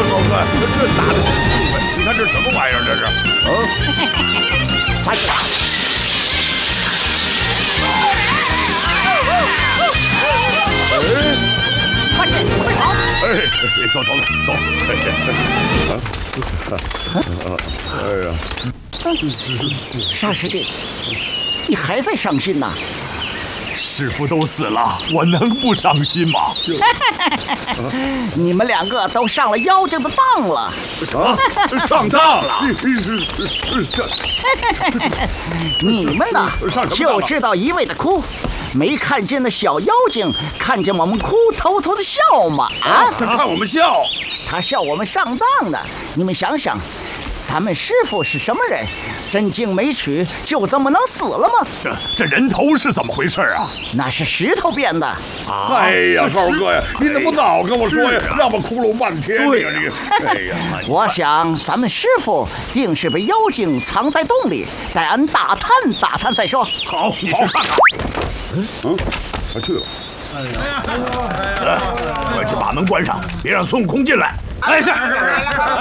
猴哥，这打的真兴奋！你看这什么玩意儿？这是？ 快去！快点，快跑！ 哎，走，哎呀， 沙师弟，你还在伤心呐？ 师傅都死了，我能不伤心吗？ 你们两个都上了妖精的当了。 什么？上当了？ 你们呢？就知道一味的哭，没看见那小妖精看见我们哭，偷偷的笑吗？啊！ 他看我们笑， 他笑我们上当呢。你们想想，咱们师傅是什么人？真经没取，就这么能死了吗？ 这人头是怎么回事啊？ 那是石头变的。 哎呀，猴哥呀，你怎么早跟我说呀？让我窟窿半天。对呀，哎呀， 我想咱们师傅定是被妖精藏在洞里，待俺打探再说。 好，你去看看。 他去了。 快去把门关上，别让孙悟空进来。哎，是。